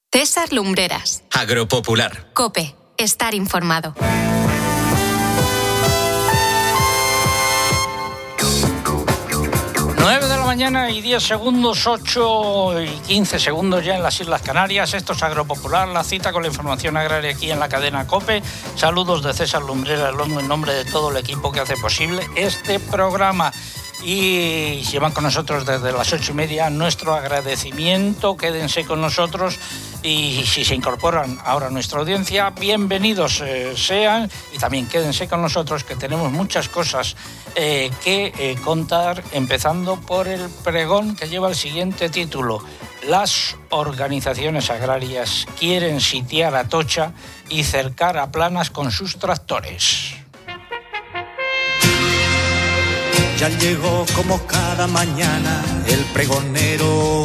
César Lumbreras. Agropopular. COPE. Estar informado. Mañana y 10 segundos, 8 y 15 segundos ya en las Islas Canarias. Esto es Agropopular, la cita con la información agraria aquí en la cadena COPE. Saludos de César Lumbreras en nombre de todo el equipo que hace posible este programa. Y si van con nosotros desde las 8:30, nuestro agradecimiento. Quédense con nosotros y si se incorporan ahora a nuestra audiencia, bienvenidos sean. Y también quédense con nosotros, que tenemos muchas cosas que contar, empezando por el pregón que lleva el siguiente título: las organizaciones agrarias quieren sitiar a Atocha y cercar a Planas con sus tractores. Ya llegó como cada mañana el pregonero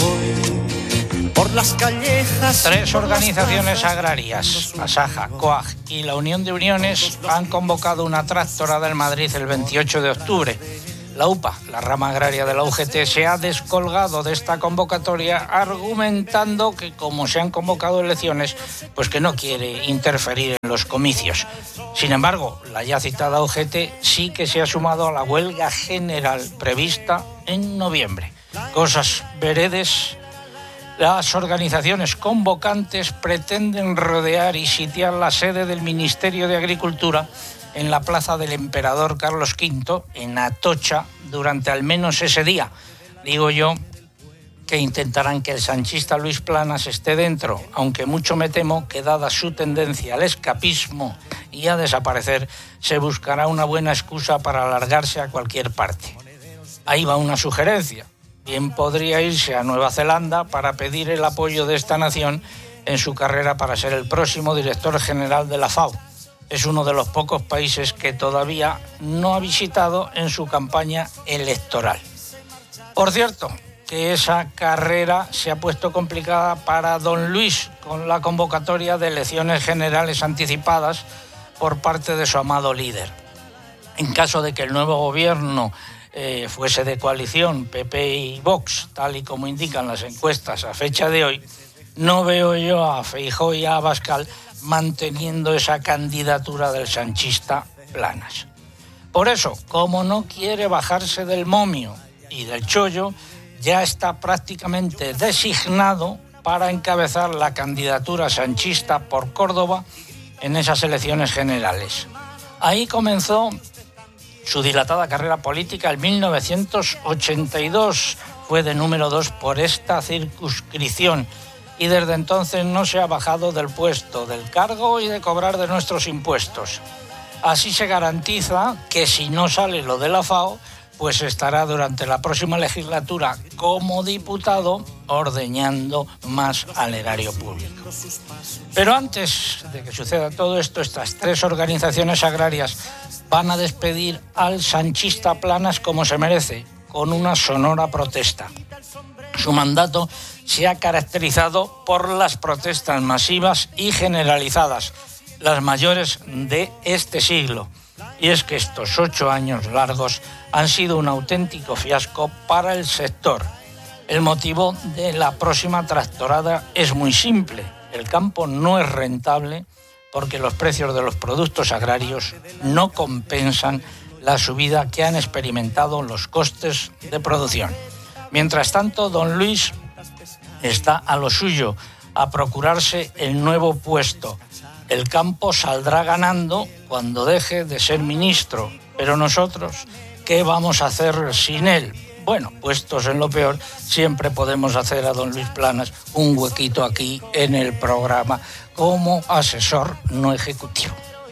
por las callejas. 3 organizaciones agrarias, Asaja, COAG y la Unión de Uniones, han convocado una tractorada en Madrid el 28 de octubre. La UPA, la rama agraria de la UGT, se ha descolgado de esta convocatoria argumentando que como se han convocado elecciones, pues que no quiere interferir en los comicios. Sin embargo, la ya citada UGT sí que se ha sumado a la huelga general prevista en noviembre. Cosas veredes. Las organizaciones convocantes pretenden rodear y sitiar la sede del Ministerio de Agricultura en la plaza del Emperador Carlos V, en Atocha, durante al menos ese día. Digo yo que intentarán que el sanchista Luis Planas esté dentro, aunque mucho me temo que, dada su tendencia al escapismo y a desaparecer, se buscará una buena excusa para alargarse a cualquier parte. Ahí va una sugerencia. Bien podría irse a Nueva Zelanda para pedir el apoyo de esta nación en su carrera para ser el próximo director general de la FAO. Es uno de los pocos países que todavía no ha visitado en su campaña electoral. Por cierto, que esa carrera se ha puesto complicada para don Luis con la convocatoria de elecciones generales anticipadas por parte de su amado líder. En caso de que el nuevo gobierno fuese de coalición PP y Vox, tal y como indican las encuestas a fecha de hoy, no veo yo a Feijóo y a Abascal manteniendo esa candidatura del sanchista Planas. Por eso, como no quiere bajarse del momio y del chollo, ya está prácticamente designado para encabezar la candidatura sanchista por Córdoba en esas elecciones generales. Ahí comenzó su dilatada carrera política en 1982. Fue de número 2 por esta circunscripción y desde entonces no se ha bajado del puesto, del cargo y de cobrar de nuestros impuestos. Así se garantiza que si no sale lo de la FAO, pues estará durante la próxima legislatura como diputado ordeñando más al erario público. Pero antes de que suceda todo esto, estas 3 organizaciones agrarias van a despedir al sanchista Planas como se merece, con una sonora protesta. Su mandato se ha caracterizado por las protestas masivas y generalizadas, las mayores de este siglo. Y es que estos 8 años largos han sido un auténtico fiasco para el sector. El motivo de la próxima tractorada es muy simple. El campo no es rentable porque los precios de los productos agrarios no compensan la subida que han experimentado los costes de producción. Mientras tanto, don Luis está a lo suyo, a procurarse el nuevo puesto. El campo saldrá ganando cuando deje de ser ministro, pero nosotros, ¿qué vamos a hacer sin él? Bueno, puestos en lo peor, siempre podemos hacer a don Luis Planas un huequito aquí en el programa como asesor no ejecutivo.